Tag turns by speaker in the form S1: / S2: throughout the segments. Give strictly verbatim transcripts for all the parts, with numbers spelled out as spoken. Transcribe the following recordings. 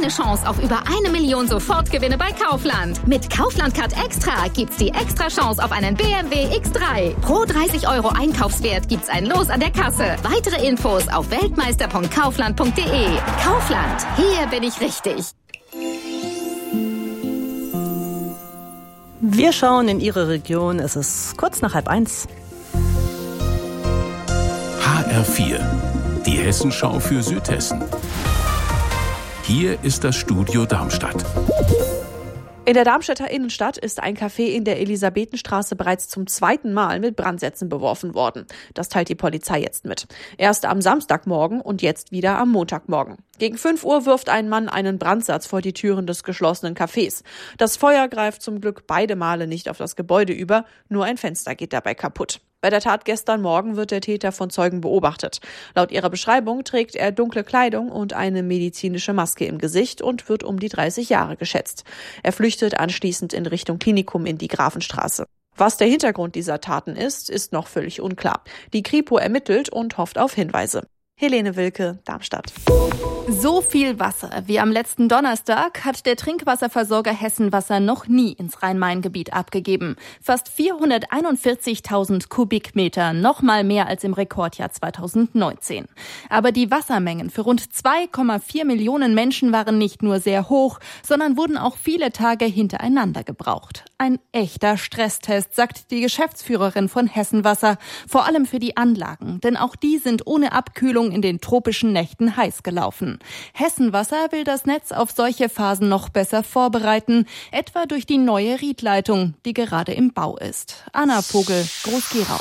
S1: deine Chance auf über eine Million Sofortgewinne bei Kaufland. Mit Kaufland Card Extra gibt's die extra Chance auf einen B M W X drei. Pro dreißig Euro Einkaufswert gibt's ein Los an der Kasse. Weitere Infos auf weltmeister punkt kaufland punkt de. Kaufland, hier bin ich richtig.
S2: Wir schauen in Ihre Region. Es ist kurz nach halb eins.
S3: H R vier, die Hessenschau für Südhessen. Hier ist das Studio Darmstadt.
S4: In der Darmstädter Innenstadt ist ein Café in der Elisabethenstraße bereits zum zweiten Mal mit Brandsätzen beworfen worden. Das teilt die Polizei jetzt mit. Erst am Samstagmorgen und jetzt wieder am Montagmorgen. Gegen fünf Uhr wirft ein Mann einen Brandsatz vor die Türen des geschlossenen Cafés. Das Feuer greift zum Glück beide Male nicht auf das Gebäude über, nur ein Fenster geht dabei kaputt. Bei der Tat gestern Morgen wird der Täter von Zeugen beobachtet. Laut ihrer Beschreibung trägt er dunkle Kleidung und eine medizinische Maske im Gesicht und wird um die dreißig Jahre geschätzt. Er flüchtet anschließend in Richtung Klinikum in die Grafenstraße. Was der Hintergrund dieser Taten ist, ist noch völlig unklar. Die Kripo ermittelt und hofft auf Hinweise. Helene Wilke, Darmstadt.
S5: So viel Wasser wie am letzten Donnerstag hat der Trinkwasserversorger Hessenwasser noch nie ins Rhein-Main-Gebiet abgegeben. Fast vierhunderteinundvierzigtausend Kubikmeter, noch mal mehr als im Rekordjahr zweitausendneunzehn. Aber die Wassermengen für rund zwei Komma vier Millionen Menschen waren nicht nur sehr hoch, sondern wurden auch viele Tage hintereinander gebraucht. Ein echter Stresstest, sagt die Geschäftsführerin von Hessenwasser, vor allem für die Anlagen, denn auch die sind ohne Abkühlung in den tropischen Nächten heiß gelaufen. Hessenwasser will das Netz auf solche Phasen noch besser vorbereiten, etwa durch die neue Riedleitung, die gerade im Bau ist. Anna Vogel, Groß-Gerau.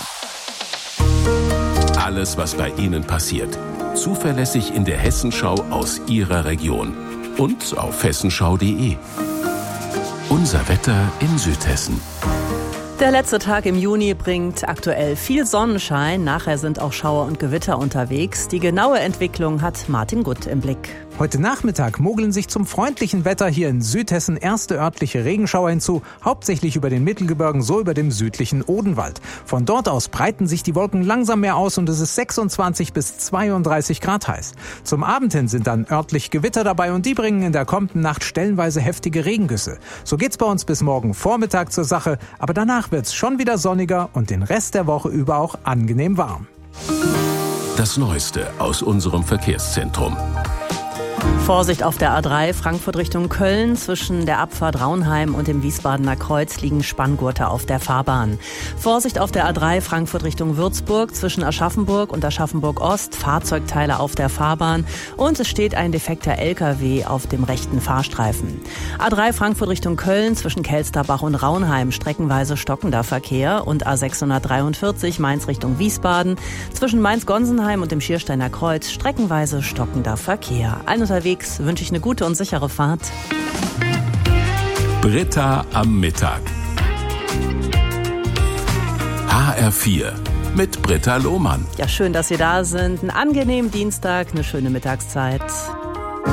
S3: Alles, was bei Ihnen passiert, zuverlässig in der Hessenschau aus Ihrer Region und auf hessenschau punkt de. Unser Wetter in Südhessen.
S2: Der letzte Tag im Juni bringt aktuell viel Sonnenschein. Nachher sind auch Schauer und Gewitter unterwegs. Die genaue Entwicklung hat Martin Gutt im Blick.
S6: Heute Nachmittag mogeln sich zum freundlichen Wetter hier in Südhessen erste örtliche Regenschauer hinzu, hauptsächlich über den Mittelgebirgen, so über dem südlichen Odenwald. Von dort aus breiten sich die Wolken langsam mehr aus und es ist sechsundzwanzig bis zweiunddreißig Grad heiß. Zum Abend hin sind dann örtlich Gewitter dabei und die bringen in der kommenden Nacht stellenweise heftige Regengüsse. So geht's bei uns bis morgen Vormittag zur Sache, aber danach wird's schon wieder sonniger und den Rest der Woche über auch angenehm warm.
S3: Das Neueste aus unserem Verkehrszentrum.
S2: Vorsicht auf der A drei Frankfurt Richtung Köln. Zwischen der Abfahrt Raunheim und dem Wiesbadener Kreuz liegen Spanngurte auf der Fahrbahn. Vorsicht auf der A drei Frankfurt Richtung Würzburg. Zwischen Aschaffenburg und Aschaffenburg Ost Fahrzeugteile auf der Fahrbahn. Und es steht ein defekter L K W auf dem rechten Fahrstreifen. A drei Frankfurt Richtung Köln. Zwischen Kelsterbach und Raunheim streckenweise stockender Verkehr. Und A sechshundertdreiundvierzig Mainz Richtung Wiesbaden. Zwischen Mainz-Gonsenheim und dem Schiersteiner Kreuz streckenweise stockender Verkehr. Allen unterwegs wünsche ich eine gute und sichere Fahrt.
S3: Britta am Mittag. H R vier mit Britta Lohmann.
S2: Ja, schön, dass Sie da sind. Einen angenehmen Dienstag, eine schöne Mittagszeit.